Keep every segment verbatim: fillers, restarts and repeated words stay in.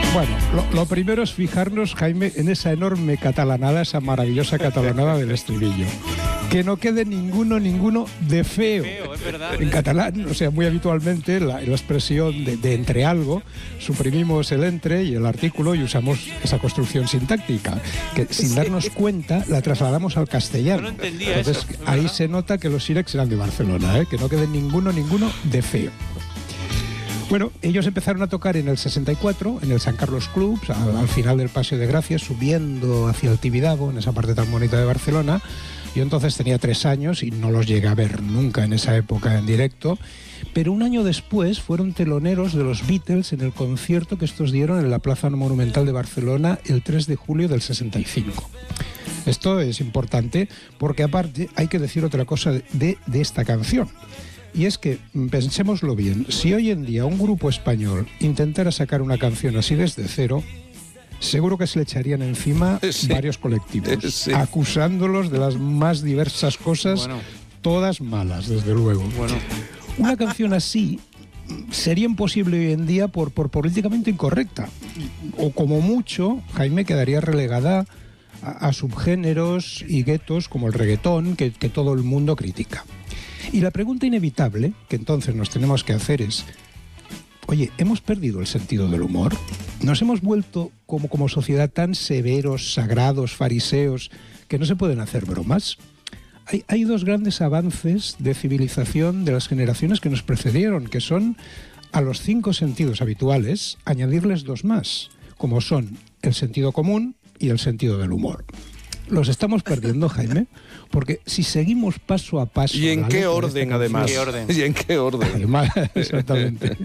Bueno, lo, lo primero es fijarnos, Jaime, en esa enorme catalanada, esa maravillosa catalanada del estribillo. Que no quede ninguno, ninguno de feo. Feo, es verdad. En catalán, o sea, muy habitualmente la, la expresión de, de entre algo, suprimimos el entre y el artículo y usamos esa construcción sintáctica, que sin darnos cuenta la trasladamos al castellano. Yo no entendía Entonces, eso, ahí se nota que los Sirex eran de Barcelona, ¿eh? Que no quede ninguno, ninguno de feo. Bueno, ellos empezaron a tocar en el sesenta y cuatro, en el San Carlos Club, al, al final del Paseo de Gracia, subiendo hacia el Tibidabo, en esa parte tan bonita de Barcelona. Yo entonces tenía tres años y no los llegué a ver nunca en esa época en directo, pero un año después fueron teloneros de los Beatles en el concierto que estos dieron en la Plaza Monumental de Barcelona el tres de julio del sesenta y cinco. Esto es importante porque aparte hay que decir otra cosa de, de esta canción. Y es que, pensémoslo bien, si hoy en día un grupo español intentara sacar una canción así desde cero, seguro que se le echarían encima sí. varios colectivos, sí. acusándolos de las más diversas cosas, bueno. todas malas, desde luego. Bueno. Una canción así sería imposible hoy en día por, por políticamente incorrecta. O como mucho, Jaime, quedaría relegada a, a subgéneros y guetos como el reggaetón, que, que todo el mundo critica. Y la pregunta inevitable que entonces nos tenemos que hacer es, oye, ¿hemos perdido el sentido del humor? ¿Nos hemos vuelto como, como sociedad tan severos, sagrados, fariseos, que no se pueden hacer bromas? Hay, hay dos grandes avances de civilización de las generaciones que nos precedieron, que son a los cinco sentidos habituales añadirles dos más, como son el sentido común y el sentido del humor. ¿Los estamos perdiendo, Jaime? Porque si seguimos paso a paso... ¿Y en qué orden, además? ¿Qué orden? ¿Y en qué orden? Además, exactamente.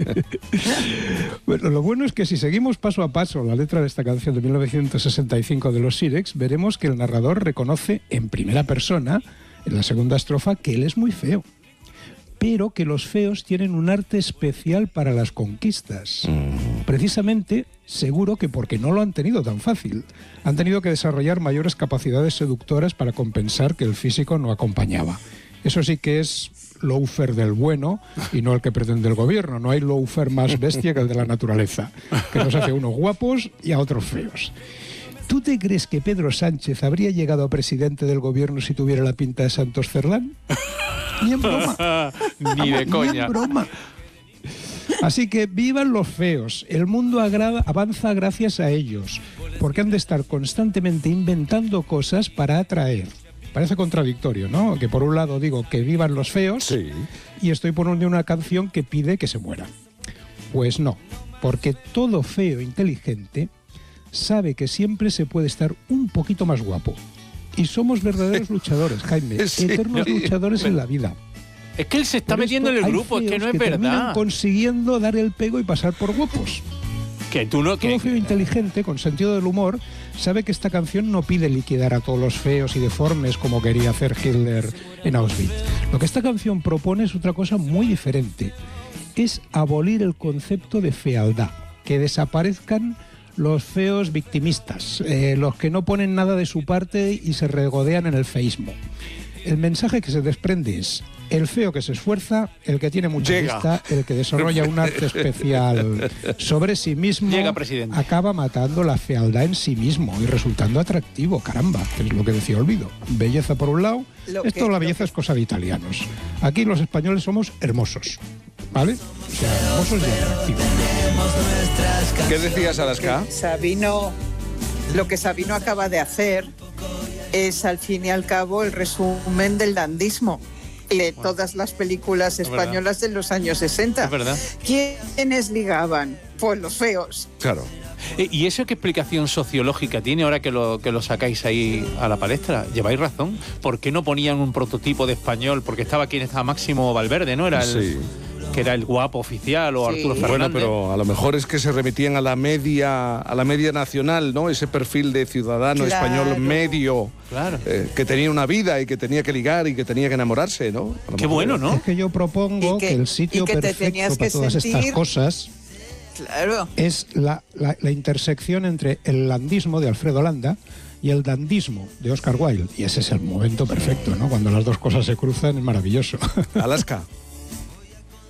Bueno, lo bueno es que si seguimos paso a paso la letra de esta canción de mil novecientos sesenta y cinco de los Sirex, veremos que el narrador reconoce en primera persona, en la segunda estrofa, que él es muy feo, pero que los feos tienen un arte especial para las conquistas. Mm. Precisamente, seguro que porque no lo han tenido tan fácil. Han tenido que desarrollar mayores capacidades seductoras para compensar que el físico no acompañaba. Eso sí que es lawfare del bueno y no el que pretende el gobierno. No hay lawfare más bestia que el de la naturaleza, que nos hace a unos guapos y a otros feos. ¿Tú te crees que Pedro Sánchez habría llegado a presidente del gobierno si tuviera la pinta de Santos Cerdán? Ni en broma. Ni de coña. Ni en broma. Así que vivan los feos. El mundo agrava, avanza gracias a ellos, porque han de estar constantemente inventando cosas para atraer. Parece contradictorio, ¿no? Que por un lado digo que vivan los feos, sí, y estoy poniendo una canción que pide que se mueran. Pues no, porque todo feo inteligente sabe que siempre se puede estar un poquito más guapo. Y somos verdaderos luchadores, Jaime, sí, eternos luchadores en la vida. Es que él se está metiendo en el grupo, es que no es que verdad. Consiguiendo dar el pego y pasar por guapos. Que tú no, Todo que, feo inteligente, con sentido del humor, sabe que esta canción no pide liquidar a todos los feos y deformes como quería hacer Hitler en Auschwitz. Lo que esta canción propone es otra cosa muy diferente. Es abolir el concepto de fealdad, que desaparezcan los feos victimistas, eh, los que no ponen nada de su parte y se regodean en el feísmo. El mensaje que se desprende es: el feo que se esfuerza, el que tiene mucha Llega. vista, el que desarrolla un arte especial sobre sí mismo, Llega, presidente. acaba matando la fealdad en sí mismo y resultando atractivo, caramba, que es lo que decía Olvido. Belleza por un lado, Lo esto que- la belleza lo es cosa de italianos. Aquí los españoles somos hermosos, ¿vale? O sea, hermosos y atractivos. ¿Qué decías, Alaska? Sabino, lo que Sabino acaba de hacer es, al fin y al cabo, el resumen del dandismo de todas las películas Es verdad. españolas de los años sesenta. Es verdad. ¿Quiénes ligaban? Pues los feos. Claro. Eh, ¿Y eso qué explicación sociológica tiene ahora que lo, que lo sacáis ahí a la palestra? Lleváis razón. ¿Por qué no ponían un prototipo de español? Porque estaba quien estaba Máximo Valverde, ¿no? Era el, Sí. que era el guapo oficial, o Sí. Arturo Fernández. Bueno, pero a lo mejor es que se remitían a la media, a la media nacional, ¿no? Ese perfil de ciudadano Claro. español medio, Claro. eh, que tenía una vida y que tenía que ligar y que tenía que enamorarse, ¿no? A lo Qué mejor bueno, era- ¿no? Es que yo propongo Y que- que, el sitio y que te perfecto tenías para que todas estas sentir- cosas Claro. es la, la, la intersección entre el landismo de Alfredo Landa y el dandismo de Oscar Wilde. Y ese es el momento perfecto, ¿no? Cuando las dos cosas se cruzan es maravilloso. Alaska.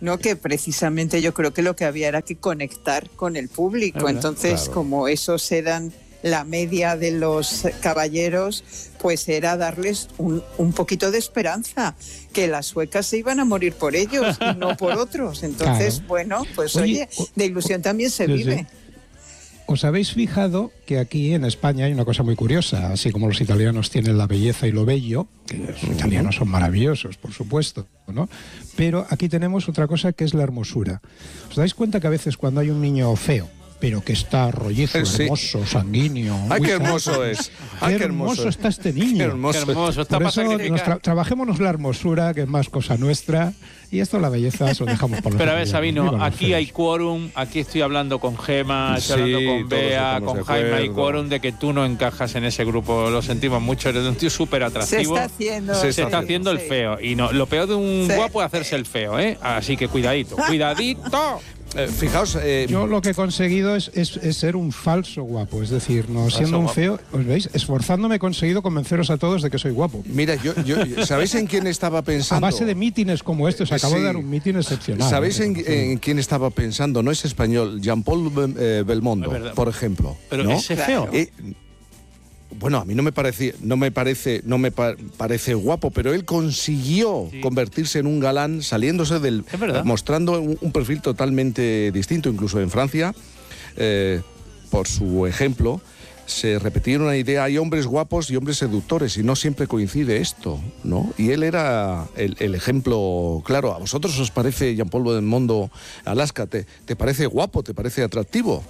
¿no? Que precisamente yo creo que lo que había era que conectar con el público. Entonces, claro, como esos eran la media de los caballeros, pues era darles un, un poquito de esperanza, que las suecas se iban a morir por ellos y no por otros. Entonces, claro, bueno, pues oye, oye de ilusión también se sí, vive. Sí. ¿Os habéis fijado que aquí en España hay una cosa muy curiosa? Así como los italianos tienen la belleza y lo bello, que los italianos son maravillosos, por supuesto, ¿no? Pero aquí tenemos otra cosa que es la hermosura. ¿Os dais cuenta que a veces cuando hay un niño feo, pero que está rollizo, sí, hermoso, sanguíneo? ¡Ay, qué hermoso es! ¡Ay, qué hermoso está este niño! ¡Qué hermoso, qué hermoso está! Por eso nos tra trabajémonos la hermosura, que es más cosa nuestra, y esto la belleza se lo dejamos por los Pero a ver, Sabino, aquí hay quórum, aquí estoy hablando con Gema, estoy sí, hablando con Bea, con Jaime, hay quórum de que tú no encajas en ese grupo, lo sentimos mucho, eres un tío súper atractivo. Se está haciendo, se está haciendo sí, el feo, y no, lo peor de un sí, guapo es hacerse el feo, ¿eh? Así que cuidadito, cuidadito. Eh, fijaos, eh, yo lo que he conseguido es, es, es ser un falso guapo, es decir, no siendo un feo, ¿os veis? Esforzándome he conseguido convenceros a todos de que soy guapo. Mira, yo, yo ¿sabéis en quién estaba pensando? A base de mítines como este, os acabo sí, de dar un mítin excepcional. ¿Sabéis en, en quién estaba pensando? No es español, Jean-Paul eh, Belmondo, por ejemplo. Pero ¿no? ese feo. Eh, Bueno, a mí no me parece, no me parece, no me pa parece guapo, pero él consiguió sí, convertirse en un galán saliéndose del, mostrando un, un perfil totalmente distinto. Incluso en Francia, eh, por su ejemplo, se repetía una idea: hay hombres guapos y hombres seductores, y no siempre coincide esto, ¿no? Y él era el, el ejemplo claro. ¿A vosotros os parece Jean-Paul Belmondo, Alaska? ¿Te, te parece guapo? ¿Te parece atractivo?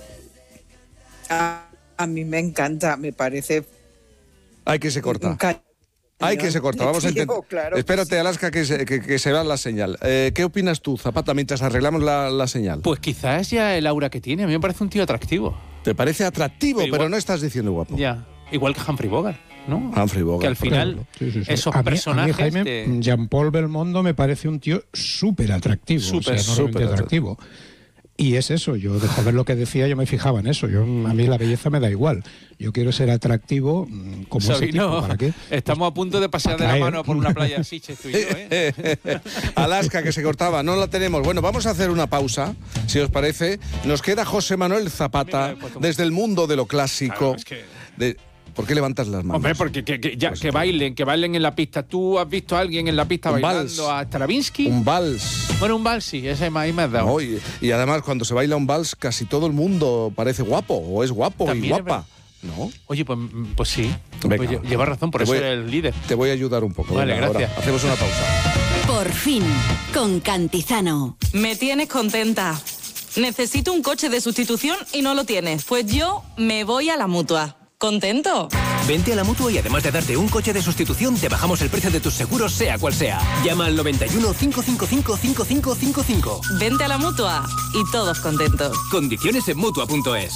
Ah. A mí me encanta, me parece... Hay que se corta. Hay que se corta. Vamos a intentar... Claro, espérate, Alaska, que se, que, que se vea la señal. Eh, ¿Qué opinas tú, Zapata, mientras arreglamos la, la señal? Pues quizás es ya el aura que tiene. A mí me parece un tío atractivo. ¿Te parece atractivo? Pero, igual, pero no estás diciendo guapo. Ya. Igual que Humphrey Bogart, ¿no? Humphrey Bogart. Que al final sí, sí, sí. esos a personajes... Mí, a mí, Jaime, de... Jean-Paul Belmondo me parece un tío súper atractivo. Súper, o sea, súper atractivo. Y es eso, yo de joder lo que decía, yo me fijaba en eso. Yo, a mí la belleza me da igual. Yo quiero ser atractivo como Sabino, ese tipo. ¿Para qué? Estamos a punto de pasear de la mano por una playa así, tú y yo, ¿eh? Alaska, que se cortaba, no la tenemos. Bueno, vamos a hacer una pausa, si os parece. Nos queda José Manuel Zapata, desde el mundo de lo clásico. Claro, es que... de... ¿Por qué levantas las manos? Hombre, porque que, que, ya, pues que bailen, que bailen en la pista. ¿Tú has visto a alguien en la pista bailando vals, a Stravinsky? Un vals. Bueno, un vals sí, ese ahí me has dado. No, y, y además cuando se baila un vals casi todo el mundo parece guapo, o es guapo y guapa. ¿No? Oye, pues, pues sí. Venga, pues llevas razón, por eso eres el líder. Te voy a ayudar un poco. Vale, venga, gracias. Ahora hacemos una pausa. Por fin, con Cantizano. Me tienes contenta. Necesito un coche de sustitución y no lo tienes. Pues yo me voy a la Mutua. ¿Contento? Vente a la Mutua y además de darte un coche de sustitución, te bajamos el precio de tus seguros, sea cual sea. Llama al noventa y uno, cinco cinco cinco, cinco cinco cinco cinco. Vente a la Mutua y todos contentos. Condiciones en Mutua punto es.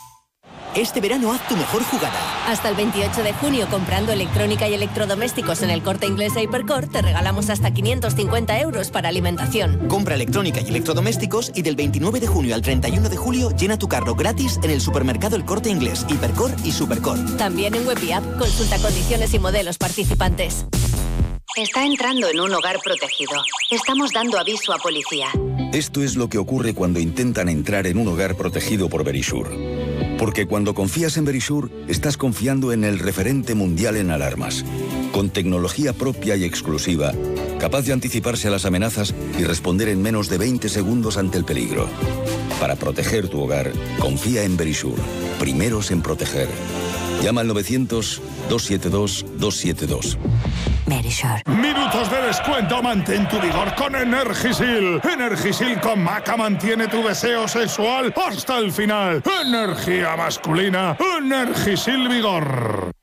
Este verano haz tu mejor jugada. Hasta el veintiocho de junio, comprando electrónica y electrodomésticos en el Corte Inglés e Hipercor, te regalamos hasta quinientos cincuenta euros para alimentación. Compra electrónica y electrodomésticos y del veintinueve de junio al treinta y uno de julio llena tu carro gratis en el supermercado El Corte Inglés, Hipercor y Supercor. También en web y app, consulta condiciones y modelos participantes. Está entrando en un hogar protegido. Estamos dando aviso a policía. Esto es lo que ocurre cuando intentan entrar en un hogar protegido por Verisure. Porque cuando confías en Verisure, estás confiando en el referente mundial en alarmas. Con tecnología propia y exclusiva, capaz de anticiparse a las amenazas y responder en menos de veinte segundos ante el peligro. Para proteger tu hogar, confía en Verisure. Primeros en proteger. Llama al novecientos, doscientos setenta y dos, doscientos setenta y dos. Verisure. Minutos de descuento, mantén tu vigor con Energisil. Energisil con maca mantiene tu deseo sexual hasta el final. Energía masculina, Energisil Vigor.